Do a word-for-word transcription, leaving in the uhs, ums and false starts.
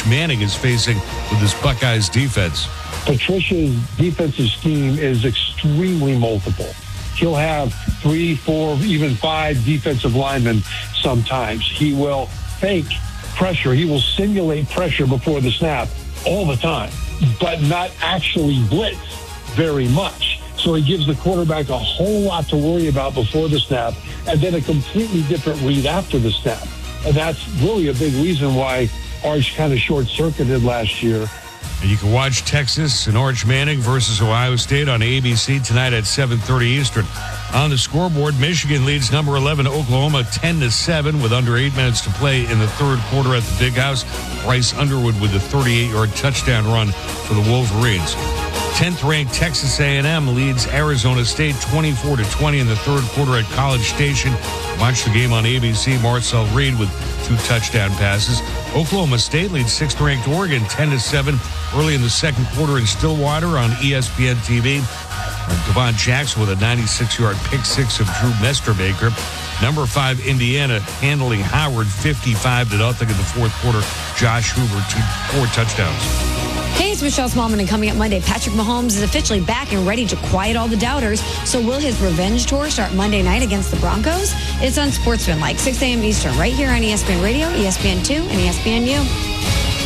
Manning is facing with this Buckeyes defense. Patricia's defensive scheme is extremely multiple. He'll have three, four, even five defensive linemen sometimes. He will fake pressure. He will simulate pressure before the snap all the time, but not actually blitz very much. So he gives the quarterback a whole lot to worry about before the snap, and then a completely different read after the snap. And that's really a big reason why Arch kind of short-circuited last year. And you can watch Texas and Arch Manning versus Ohio State on A B C tonight at seven thirty Eastern. On the scoreboard, Michigan leads number eleven Oklahoma ten to seven with under eight minutes to play in the third quarter at the Big House. Bryce Underwood with a thirty-eight-yard touchdown run for the Wolverines. tenth-ranked Texas A and M leads Arizona State twenty-four to twenty in the third quarter at College Station. Watch the game on A B C. Marcel Reed with two touchdown passes. Oklahoma State leads sixth-ranked Oregon ten to seven early in the second quarter in Stillwater on E S P N T V. Devon Jackson with a ninety-six-yard pick six of Drew Mesterbaker. Number five, Indiana handling Howard fifty-five to nothing in the fourth quarter. Josh Hoover, two, four touchdowns. Hey, it's Michelle Smallman, and coming up Monday, Patrick Mahomes is officially back and ready to quiet all the doubters. So will his revenge tour start Monday night against the Broncos? It's on Sportsman, like six a.m. Eastern, right here on E S P N Radio, E S P N two, and E S P N U.